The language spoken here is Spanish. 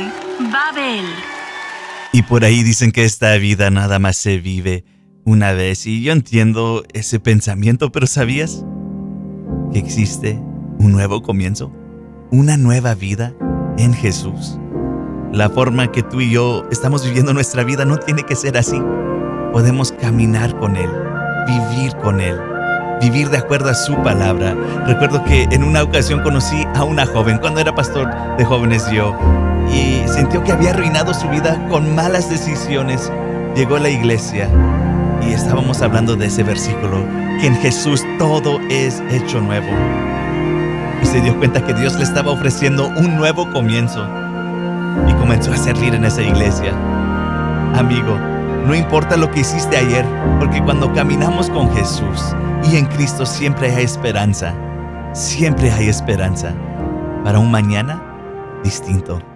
Canción Babel. Y por ahí dicen que esta vida nada más se vive una vez. Y yo entiendo ese pensamiento, pero ¿sabías que existe un nuevo comienzo? Una nueva vida en Jesús. La forma que tú y yo estamos viviendo nuestra vida no tiene que ser así. Podemos caminar con Él, vivir con Él, vivir de acuerdo a su palabra. Recuerdo que en una ocasión conocí a una joven, cuando era pastor de jóvenes yo, y sintió que había arruinado su vida con malas decisiones. Llegó a la iglesia y estábamos hablando de ese versículo, que en Jesús todo es hecho nuevo. Y se dio cuenta que Dios le estaba ofreciendo un nuevo comienzo. Y comenzó a servir en esa iglesia. Amigo, no importa lo que hiciste ayer, porque cuando caminamos con Jesús y en Cristo siempre hay esperanza. Siempre hay esperanza para un mañana distinto.